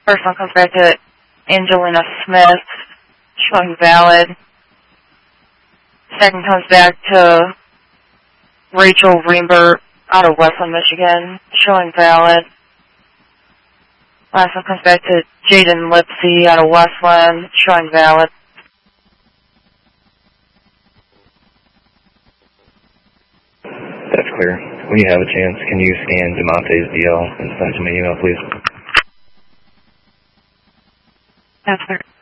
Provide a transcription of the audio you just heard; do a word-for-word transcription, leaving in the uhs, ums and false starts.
First one comes back to Angelina Smith, showing valid. Second comes back to Rachel Reimberg out of Westland, Michigan, showing valid. Last one comes back to Jaden Lipsy out of Westland, showing valid. That's clear. When you have a chance, can you scan DeMonte's D L and send it to my email, please? That's clear.